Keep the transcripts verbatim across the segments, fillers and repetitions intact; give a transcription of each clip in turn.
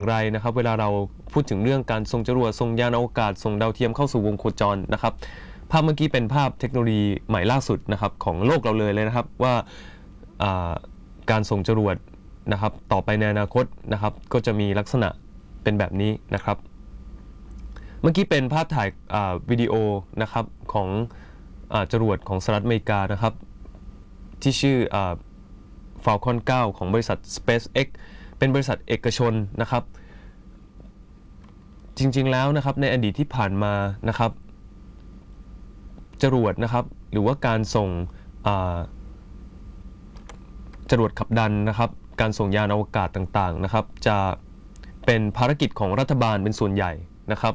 ไรนะครับเวลาเราพูดถึงเรื่องการส่งจรวดส่งยานอวกาศส่งดาวเทียมเข้าสู่วงโคจรนะครับภาพเมื่อกี้เป็นภาพเทคโนโลยีใหม่ล่าสุดนะครับของโลกเราเลยเลยนะครับว่าการส่งจรวดนะครับต่อไปในอนาคตนะครับก็จะมีลักษณะเป็นแบบนี้นะครับเมื่อกี้เป็นภาพถ่ายวิดีโอนะครับของจรวดของสหรัฐอเมริกานะครับที่ชื่อ Falcon ไนน์ ของบริษัท SpaceX เป็นบริษัทเอกชนนะครับจริงๆแล้วนะครับในอดีตที่ผ่านมานะครับจรวดนะครับหรือว่าการส่งจรวดขับดันนะครับการส่งยานอวกาศต่างๆนะครับจะเป็นภารกิจของรัฐบาลเป็นส่วนใหญ่นะครับ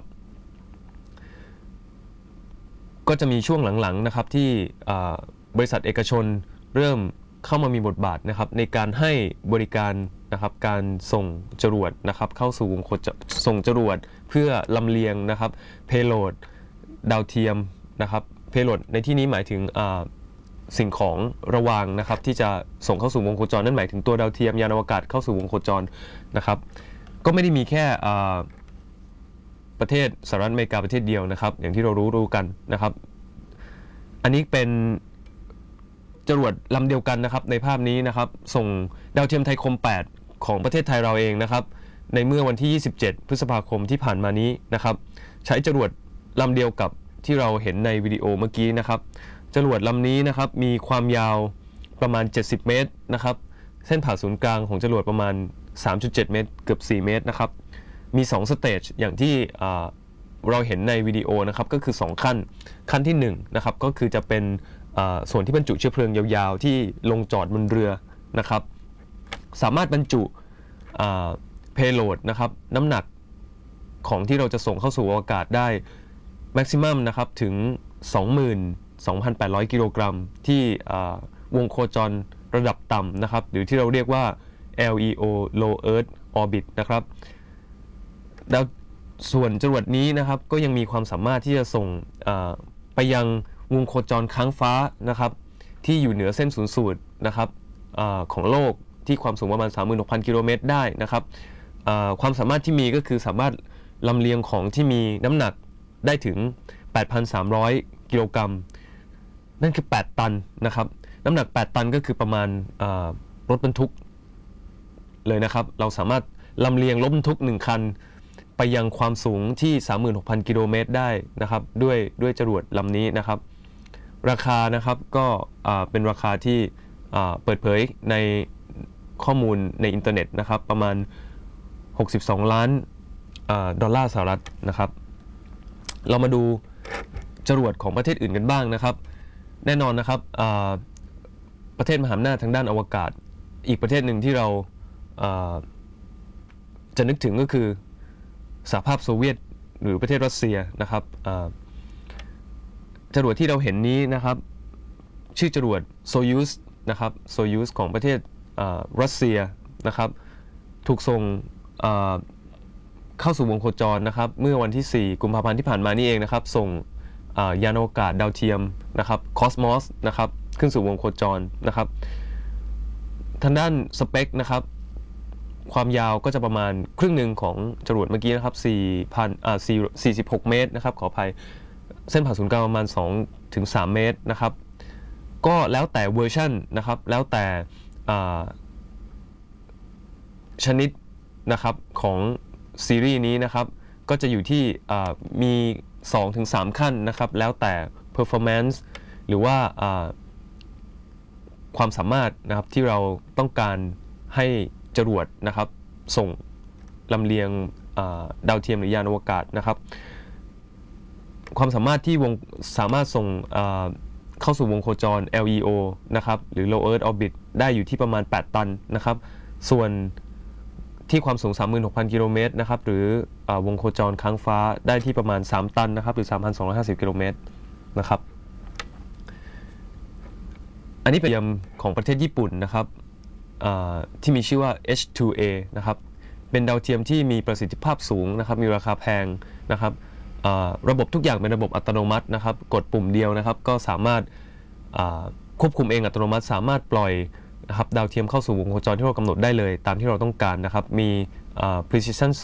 ก็จะมีช่วงหลังๆนะครับที่บริษัทเอกชนเริ่มเข้ามามีบทบาทนะครับในการให้บริการนะครับการส่งจรวดนะครับเข้าสู่วงโคจรส่งจรวดเพื่อลำเลียงนะครับเพโลดดาวเทียมนะครับเพโลดในที่นี้หมายถึงสิ่งของระวางนะครับที่จะส่งเข้าสู่วงโคจรนั่นหมายถึงตัวดาวเทียมยานอวกาศเข้าสู่วงโคจรนะครับก็ไม่ได้มีแค่ประเทศสหรัฐอเมริกาประเทศเดียวนะครับอย่างที่เรารู้รู้กันนะครับอันนี้เป็นจรวดลำเดียวกันนะครับในภาพนี้นะครับส่งดาวเทียมไทยคมแปดของประเทศไทยเราเองนะครับในเมื่อวันที่ยี่สิบเจ็ดพฤษภาคมที่ผ่านมานี้นะครับใช้จรวดลำเดียวกับที่เราเห็นในวิดีโอเมื่อกี้นะครับจรวดลำนี้นะครับมีความยาวประมาณเจ็ดสิบเมตรนะครับเส้นผ่าศูนย์กลางของจรวดประมาณ สามจุดเจ็ด เมตรเกือบสี่เมตรนะครับมีสองสเตจอย่างที่เราเห็นในวิดีโอนะครับก็คือสองขั้นขั้นที่หนึ่งนะครับก็คือจะเป็นส่วนที่บรรจุเชื้อเพลิงยาวๆที่ลงจอดบนเรือนะครับสามารถบรรจุเพโลดนะครับน้ำหนักของที่เราจะส่งเข้าสู่อวกาศได้แม็กซิมัมนะครับถึง สองหมื่นสองพันแปดร้อย กิโลกรัมที่วงโคจรระดับต่ำนะครับหรือที่เราเรียกว่า แอล อี โอ Low Earth Orbit นะครับแล้วส่วนจรวดนี้นะครับก็ยังมีความสามารถที่จะส่งไปยังวงโคจรค้างฟ้านะครับที่อยู่เหนือเส้นศูนย์สูตรนะครับอของโลกที่ความสูงประมาณ สามหมื่นหกพัน กิโลเมตรได้นะครับความสามารถที่มีก็คือสามารถลำเลียงของที่มีน้ำหนักได้ถึง แปดพันสามร้อย กิโลกรัมนั่นคือแปดตันนะครับน้ำหนักแปดตันก็คือประมาณรถบรรทุกเลยนะครับเราสามารถลำเลียงรถบรรทุกหนึ่งคันไปยังความสูงที่ สามหมื่นหกพัน กิโลเมตรได้นะครับด้วยด้วยจรวดลำนี้นะครับราคานะครับก็เป็นราคาที่เปิดเผยในข้อมูลในอินเทอร์เน็ตนะครับประมาณหกสิบสองล้านดอลลาร์สหรัฐนะครับเรามาดูจรวดของประเทศอื่นกันบ้างนะครับแน่นอนนะครับประเทศมหาอำนาจทางด้านอวกาศอีกประเทศหนึ่งที่เราจะนึกถึงก็คือสหภาพโซเวียตหรือประเทศรัสเซียนะครับจรวดที่เราเห็นนี้นะครับชื่อจรวดโซยูสนะครับโซยูสของประเทศรัสเซียนะครับถูกส่งเข้าสู่วงโคจรนะครับเมื่อวันที่สี่กุมภาพันธ์ที่ผ่านมานี่เองนะครับส่งยานอวกาศดาวเทียมนะครับคอสมอสนะครับขึ้นสู่วงโคจรนะครับทางด้านสเปคนะครับความยาวก็จะประมาณครึ่งหนึ่งของจรวดเมื่อกี้นะครับสี่พันอ่าสี่สิบหกเมตรนะครับขออภัยเส้นผ่าศูนย์กลางประมาณสองถึงสามเมตรนะครับก็แล้วแต่เวอร์ชันนะครับแล้วแต่ชนิดนะครับของซีรีส์นี้นะครับก็จะอยู่ที่มี สองถึงสาม ขั้นนะครับแล้วแต่ performance หรือว่าความสามารถนะครับที่เราต้องการให้จรวดนะครับส่งลำเลียงดาวเทียมหรือยานอวกาศนะครับความสามารถที่วงสามารถส่งเข้าสู่วงโคจร แอล อี โอ นะครับหรือ Low Earth Orbit ได้อยู่ที่ประมาณแปดตันนะครับส่วนที่ความสูง สามหมื่นหกพัน กิโลเมตรนะครับหรือวงโคจรค้างฟ้าได้ที่ประมาณสามตันนะครับหรือ สามพันสองร้อยห้าสิบ กิโลเมตรนะครับอันนี้เป็นยานของประเทศญี่ปุ่นนะครับที่มีชื่อว่า เอช ทู เอ นะครับเป็นดาวเทียมที่มีประสิทธิภาพสูงนะครับมีราคาแพงนะครับระบบทุกอย่างเป็นระบบอัตโนมัตินะครับกดปุ่มเดียวนะครับก็สามารถควบคุมเองอัตโนมัติสามารถปล่อยนะครับดาวเทียมเข้าสู่วงโคจรที่เรากำหนดได้เลยตามที่เราต้องการนะครับมี precision